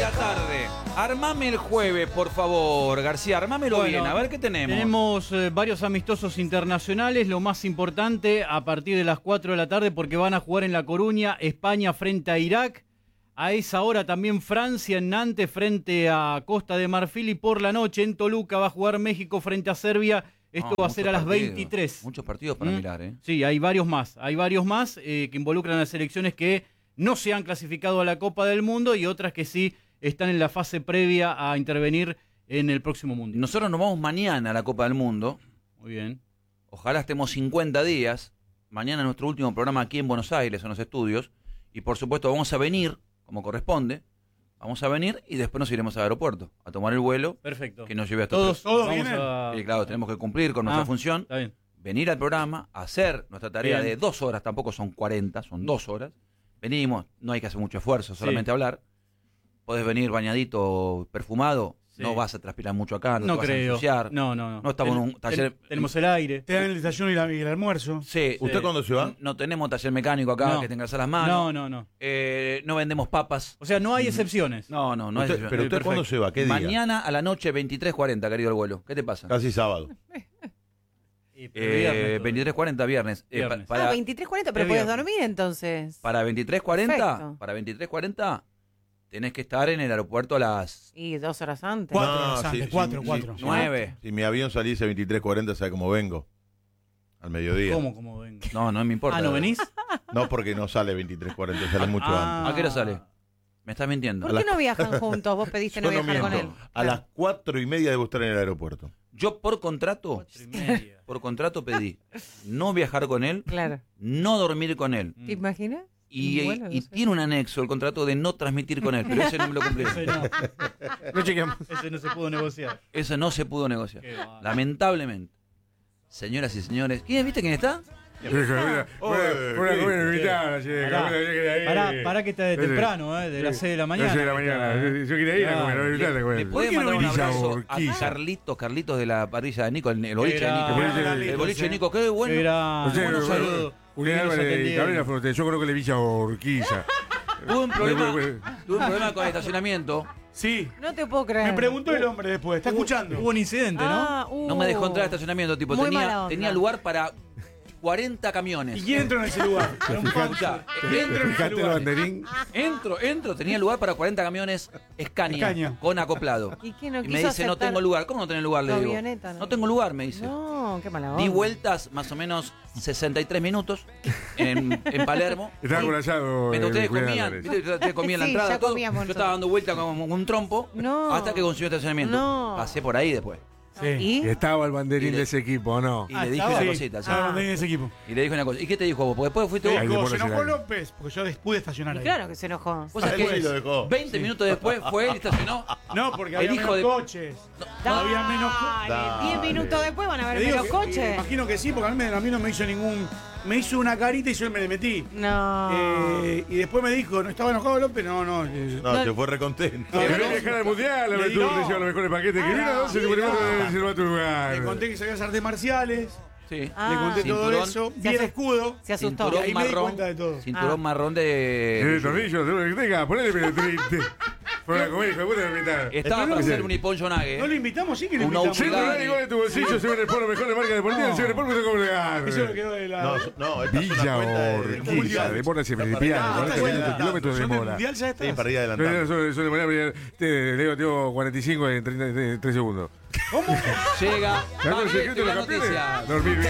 la tarde. Armame el jueves, por favor, García. Armámelo bien. A ver qué tenemos. Tenemos varios amistosos internacionales. Lo más importante, a partir de las 4 de la tarde, porque van a jugar en La Coruña, España frente a Irak. A esa hora también Francia en Nantes frente a Costa de Marfil. Y por la noche en Toluca va a jugar México frente a Serbia. Esto va a ser a las 23. Muchos partidos para mirar, ¿eh? Sí, hay varios más. Hay varios más que involucran a selecciones que no se han clasificado a la Copa del Mundo y otras que sí están en la fase previa a intervenir en el próximo Mundial. Nosotros nos vamos mañana a la Copa del Mundo. Muy bien. Ojalá estemos 50 días. Mañana nuestro último programa aquí en Buenos Aires, en los estudios. Y por supuesto vamos a venir, como corresponde. Vamos a venir y después nos iremos al aeropuerto a tomar el vuelo. Perfecto. Que nos lleve hasta todos vamos vienen. Y claro, tenemos que cumplir con nuestra función. Está bien. Venir al programa, hacer nuestra tarea Bien. de 2 horas, tampoco son 40, son 2 horas. Venimos, no hay que hacer mucho esfuerzo, solamente hablar. Podés venir bañadito, perfumado, no vas a transpirar mucho acá, no te vas a ensuciar. No. No estamos en un taller. Tenemos el aire. Te dan el desayuno y el almuerzo. Sí. ¿Usted cuándo se va? No tenemos taller mecánico acá que te engrasar las manos. No. No vendemos papas. O sea, no hay excepciones. No hay excepciones. ¿Pero usted cuándo se va? ¿Qué día? Mañana a la noche, 23:40, querido el vuelo. ¿Qué te pasa? Casi sábado. 23:40 viernes. Viernes. 23:40, pero puedes dormir entonces. Para 23:40, Perfecto. para 23:40 tenés que estar en el aeropuerto a las Y 2 horas antes. 4 No, horas antes, sí, 4. sí. 9. Si mi avión saliese a 23:40, ¿sabe cómo vengo? Al mediodía. ¿Cómo vengo? No me importa. ¿No venís? No, porque no sale 23:40, sale mucho antes. ¿A qué hora sale? Me estás mintiendo. ¿Por qué no viajan juntos? Vos pediste no Yo no viajar con él. miento. A las 4:30 debo estar en el aeropuerto. Yo por contrato pedí no viajar con él, Claro. no dormir con él. ¿Te imaginas? Y, Bueno, no y sé. tiene un anexo el contrato de no transmitir con él, pero ese no me lo cumplí. Ese no. No chequeamos. Ese no se pudo negociar. Eso no se pudo negociar. Qué bárbaro. Lamentablemente. Señoras y señores. ¿Viste quién está? Pará que está de temprano, de las 6 de la mañana. Yo quería ir a comer, ahorita te ¿Le podés mandar un abrazo a Carlitos de la parrilla de Nico, el boliche de Nico? El boliche de Nico, qué bueno. Un saludo. Julián Álvarez y Cabrera Fronte, yo creo que le Villa Orquiza. Tuve un problema con el estacionamiento. Sí. No te puedo creer. Me preguntó el hombre después. ¿Está escuchando? Hubo un incidente, ¿no? No me dejó entrar al estacionamiento, tipo, Muy mala onda. tenía lugar para 40 camiones. ¿Y quién entró en ese lugar? Era un Escuchá, Fijate el banderín. entro, tenía lugar para 40 camiones Scania. Con acoplado. ¿Y qué no Y me quiso dice, no aceptar? tengo lugar. ¿Cómo no tenés lugar? Le Tu digo. avioneta, ¿no? No tengo lugar, me dice. No, qué mala onda. Di vueltas más o menos 63 minutos en Palermo. Estaba con asado. Mientras ustedes Julián comían, Álvarez. ¿viste? Ustedes comían la Sí, entrada, ya todo. comíamos Yo nosotros. estaba dando vueltas como un trompo No. hasta que consiguió estacionamiento. No. Pasé por ahí después. Sí. ¿Y? Estaba el banderín de ese equipo, ¿no? Y le dije estaba. una Sí. cosita. ¿sí? Ah, en ese equipo. Y le dije una cosa. ¿Y qué te dijo vos? Porque después fuiste Se vos. Ay, enojó, le se pones enojó el aire. López, porque yo pude estacionar Y ahí. claro que se enojó. Vos sabés Sí, que lo dejó. 20 minutos después fue él y estacionó. No, porque El había hijo menos de- coches. Había menos coches. Dale, 10 minutos después van a Te ver digo los que- coches. Imagino que sí, porque a mí no me hizo ningún. Me hizo una carita y yo me le metí. No. Y después me dijo, ¿no estaba enojado López? No. No, se fue recontento. No, Quería viajar al mundial, la Le aventura digo- te lleva los mejores paquetes que vino, se va a tu Le lugar. conté que sabía hacer artes marciales. Sí. Le conté todo Cinturón. eso. Se Bien asustó. escudo. Se asustó. Y Cinturón ahí me di marrón. cuenta de todo. Cinturón marrón ¿Tiene de. tornillos? Seguro que tenga, ponele pero triste. Fueron a comer, hijo de puta, me invitaron. Estaba para hacer un Ipon Yonage. No lo invitamos, sí que lo Un invitamos. Siempre Dale. nadie igual de tu bolsillo, se ve el polo mejor de marca deportiva, No. se ve el polo, ¿cómo le gano? Eso me quedó de la. No, esta es una Villa cuenta de Orquiza, mundial. demora siempre el Está piano, para 40 ir minutos, adelantando. kilómetros de ¿Son del demora. mundial ya Sí, estás? para ir Yo adelantando. soy de manera, tengo 45 en 3 segundos. Llega. ¿Sabes el Mami, secreto de la los campeones? noticia. Dormir bien.